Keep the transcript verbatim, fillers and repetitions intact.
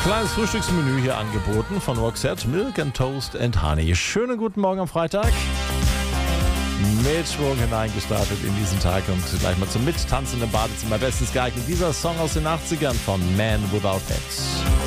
Kleines Frühstücksmenü hier angeboten von Roxette. Milk and Toast and Honey. Schönen guten Morgen am Freitag. Mit Schwung hineingestartet in diesen Tag und gleich mal zum Mittanzen im Badezimmer. Bestens geeignet dieser Song aus den achtzigern von Man Without Heads.